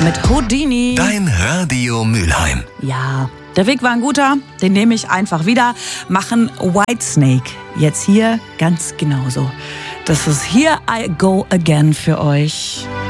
mit Houdini. Dein Radio Mülheim. Ja, der Weg war ein guter, den nehme ich einfach wieder. Machen Whitesnake jetzt hier ganz genauso. Das ist Here I Go Again für euch.